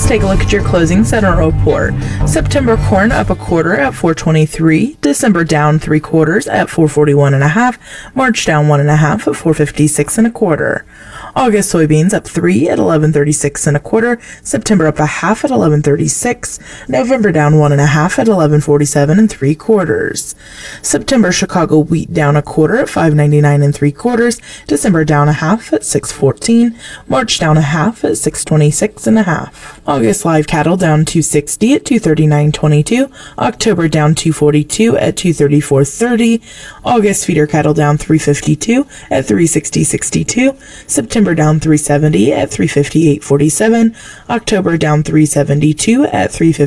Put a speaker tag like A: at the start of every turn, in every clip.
A: Let's take a look at your closing center report. September corn up a quarter at $4.23. December down 3/4 at $4.41.5. March down 1.5 at $4.56 1/4. August soybeans up 3 at $11.36 1/4. September up a half at $11.36. November down 1.5 at $11.47 3/4. September Chicago wheat down a quarter at $5.99 3/4. December down a half at $6.14. March down a half at $6.26 1/2. August live cattle down $2.60 at $239.22. October down $2.42 at $234.30. August feeder cattle down $3.52 at $360.62. September down $3.70 at $358.47. October down $3.72 at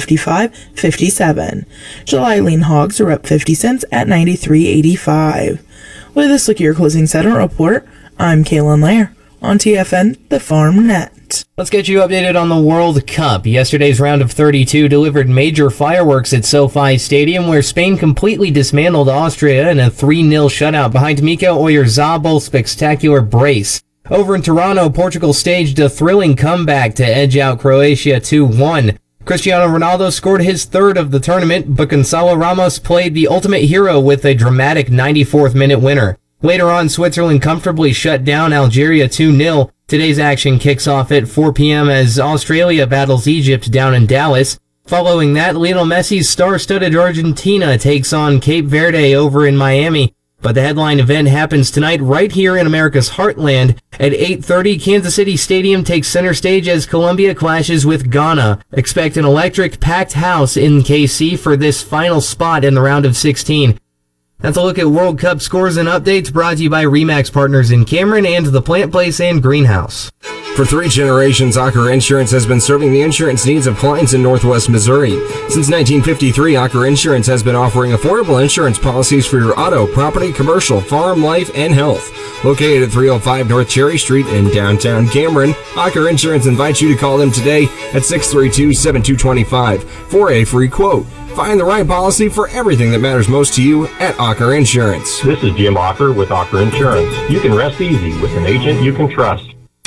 A: $355.57. July lean hogs are up 50 cents at $93.85. With this look at your closing settlement report, I'm Kaylin Lair on TFN, the Farm Net.
B: Let's get you updated on the World Cup. Yesterday's round of 32 delivered major fireworks at SoFi Stadium, where Spain completely dismantled Austria in a 3-0 shutout behind Mika Oyarzábal's spectacular brace. Over in Toronto, Portugal staged a thrilling comeback to edge out Croatia 2-1. Cristiano Ronaldo scored his third of the tournament, but Gonçalo Ramos played the ultimate hero with a dramatic 94th minute winner. Later on, Switzerland comfortably shut down Algeria 2-0. Today's action kicks off at 4 p.m. as Australia battles Egypt down in Dallas. Following that, Lionel Messi's star-studded Argentina takes on Cape Verde over in Miami. But the headline event happens tonight right here in America's heartland. At 8:30, Kansas City Stadium takes center stage as Colombia clashes with Ghana. Expect an electric, packed house in KC for this final spot in the round of 16. That's a look at World Cup scores and updates brought to you by RE/MAX Partners in Cameron and the Plant Place and Greenhouse.
C: For 3 generations, Aker Insurance has been serving the insurance needs of clients in Northwest Missouri. Since 1953, Aker Insurance has been offering affordable insurance policies for your auto, property, commercial, farm, life, and health. Located at 305 North Cherry Street in downtown Cameron, Aker Insurance invites you to call them today at 632-7225 for a free quote. Find the right policy for everything that matters most to you at Aker Insurance.
D: This is Jim Aker with Aker Insurance. You can rest easy with an agent you can trust.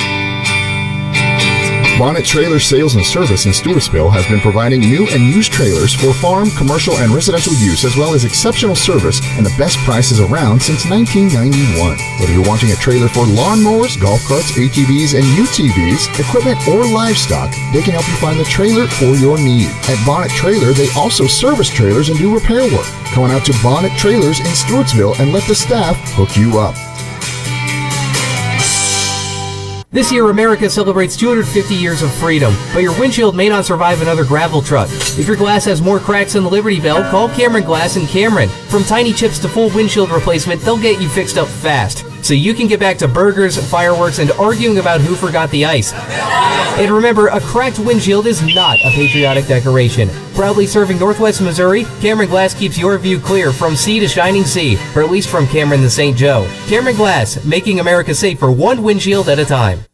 E: Bonnet Trailer Sales and Service in Stewartsville has been providing new and used trailers for farm, commercial, and residential use, as well as exceptional service and the best prices around since 1991. Whether you're wanting a trailer for lawnmowers, golf carts, ATVs, and UTVs, equipment, or livestock, they can help you find the trailer for your need. At Bonnet Trailer, they also service trailers and do repair work. Come on out to Bonnet Trailers in Stewartsville and let the staff hook you up.
B: This year, America celebrates 250 years of freedom, but your windshield may not survive another gravel truck. If your glass has more cracks than the Liberty Bell, call Cameron Glass in Cameron. From tiny chips to full windshield replacement, they'll get you fixed up fast, so you can get back to burgers, fireworks, and arguing about who forgot the ice. And remember, a cracked windshield is not a patriotic decoration. Proudly serving Northwest Missouri, Cameron Glass keeps your view clear from sea to shining sea, or at least from Cameron to St. Joe. Cameron Glass, making America safer one windshield at a time.